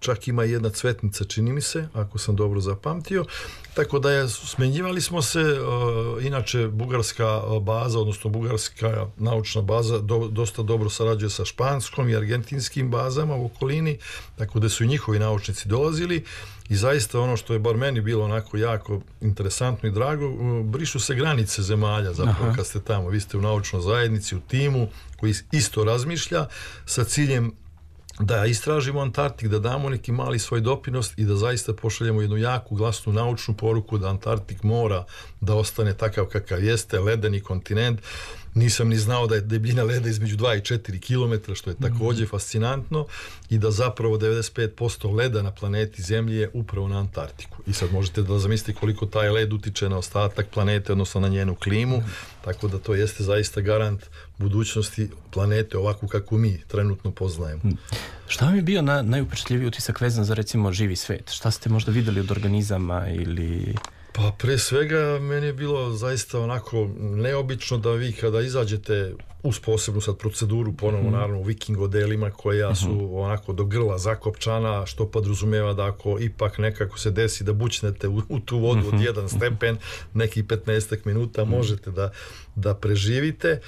čak ima jedna cvetnica, čini mi se, ako sam dobro zapamtio, tako da smenjivali smo se, inače bugarska baza, odnosno bugarska naučna baza dosta dobro sarađuje sa španskom i argentinskim bazama u okolini, tako da su i njihovi naučnici dolazili i zaista ono što je bar meni bilo onako jako interesantno i drago, brišu se granice zemalja zapravo kad ste tamo, vi ste u naučnoj zajednici, u timu koji isto razmišlja sa ciljem da istražimo Antarktik, da damo neki mali svoj doprinos i da zaista pošaljemo jednu jaku glasnu naučnu poruku da Antarktik mora da ostane takav kakav jeste, ledeni kontinent. Nisam ni znao da je debljina leda između 2 i 4 km, što je također fascinantno, i da zapravo 95% leda na planeti Zemlji je upravo na Antarktiku. I sad možete da zamislite koliko taj led utiče na ostatak planete, odnosno na njenu klimu, tako da to jeste zaista garant budućnosti planete ovakvu kakvu mi trenutno poznajemo. Šta vam je bio najupečatljiviji utisak vezan za recimo živi svet? Šta ste možda vidjeli od organizama ili... Pa pre svega meni je bilo zaista onako neobično da vi kada izađete uz posebnu sad proceduru ponovo naravno u viking odelima koja su onako do grla zakopčana, što podrazumijeva da ako ipak nekako se desi da bućnete u tu vodu od 1 stepen nekih 15 minuta možete da preživite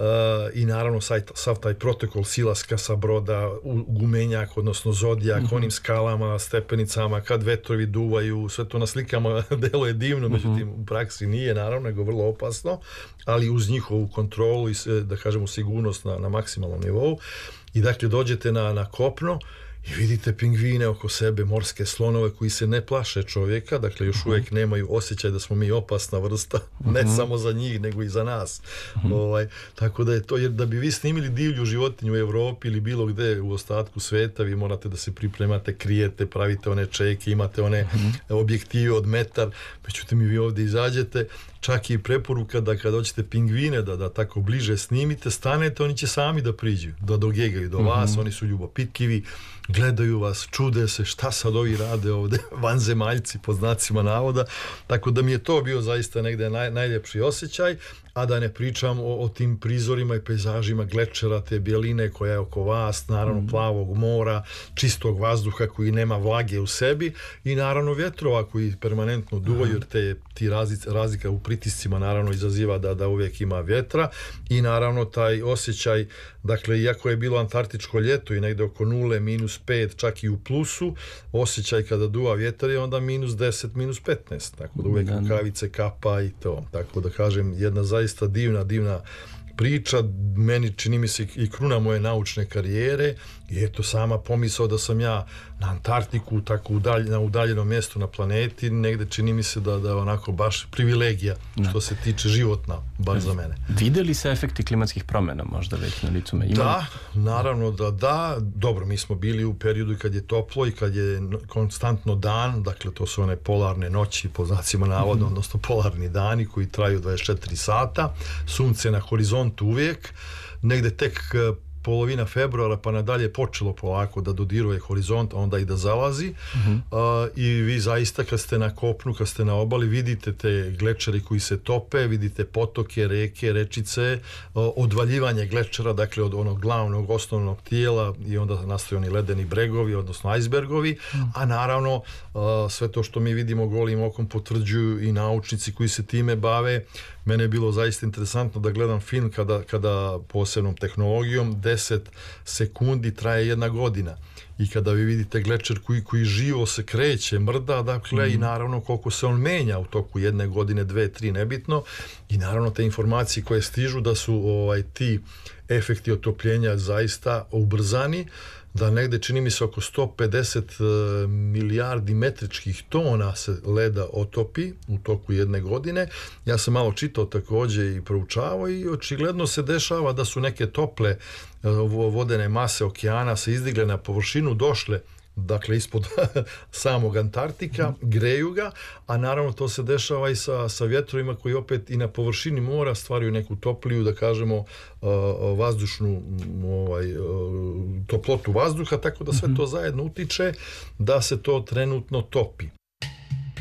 i naravno sav taj protokol silaska sa broda u gumenjak, odnosno zodijak, onim skalama, stepenicama, kad vetrovi duvaju, sve to na slikama deluje divno, međutim u praksi nije naravno, nego vrlo opasno, ali uz njihovu kontrolu i da kažemo sigurnost na maksimalnom nivou. I dakle dođete na kopno i vidite pingvine oko sebe, morske slonove koji se ne plaše čovjeka, dakle još uvijek nemaju osjećaj da smo mi opasna vrsta, ne samo za njih, nego i za nas. Tako da je to, jer da bi vi snimili divlju životinju u Evropi ili bilo gde u ostatku sveta, vi morate da se pripremate, krijete, pravite one čeke, imate one objektive od metar, međutim i vi ovdje izađete, čak i preporuka da kada hoćete pingvine da tako bliže snimite, stanete, oni će sami da priđu, da dogegaju do vas, oni su ljubopitkivi, gledaju vas, čude se šta sad ovi rade ovde, vanzemaljci pod znacima navoda, tako da mi je to bio zaista negde najljepši osjećaj, a da ne pričam o tim prizorima i pejzažima glečera, te bjeline koja je oko vas, naravno plavog mora, čistog vazduha koji nema vlage u sebi i naravno vjetrova koji permanentno duvaju, jer ti razlika u pritiscima naravno izaziva da uvijek ima vjetra i naravno taj osjećaj, dakle iako je bilo antarktičko ljeto i negde oko 0, -5, čak i u plusu, osjećaj kada duva vjetar je onda -10, -15, tako da uvijek rukavice, kapa i to, tako da kažem jedna zaista divna priča, meni čini mi se i kruna moje naučne karijere i eto sama pomisao da sam ja na Antarktiku tako na udaljenom mjestu na planeti, negde čini mi se da je onako baš privilegija što se tiče životna, bar za mene. Videli se efekti klimatskih promjena možda već na licu mesta? Da, naravno da. Dobro, mi smo bili u periodu kad je toplo i kad je konstantno dan, dakle to su one polarne noći po znacima navoda, odnosno polarni dani koji traju 24 sata, sunce na horizontu uvijek, negde tek polovina februara pa nadalje počelo polako da dodiruje horizont, onda i da zalazi i vi zaista kad ste na kopnu, kad ste na obali vidite te glečeri koji se tope, vidite potoke, reke, rečice, odvaljivanje glečera, dakle od onog glavnog osnovnog tijela i onda nastaju oni ledeni bregovi, odnosno ajsbergovi, a naravno sve to što mi vidimo golim okom potvrđuju i naučnici koji se time bave. Mene je bilo zaista interesantno da gledam film kada posebnom tehnologijom 10 sekundi traje 1 godina i kada vi vidite glečer koji živo se kreće, mrda, dakle i naravno koliko se on menja u toku 1 godine, 2, 3, nebitno i naravno te informacije koje stižu da su ti efekti otopljenja zaista ubrzani, da negde čini mi se oko 150 milijardi metričkih tona se leda otopi u toku 1 godine. Ja sam malo čitao također i proučavao i očigledno se dešava da su neke tople vodene mase okeana se izdigle na površinu, došle dakle ispod samog Antarktika, greju ga, a naravno to se dešava i sa vjetrovima koji opet i na površini mora stvaraju neku topliju, da kažemo, vazdušnu toplotu vazduha, tako da sve to zajedno utiče da se to trenutno topi.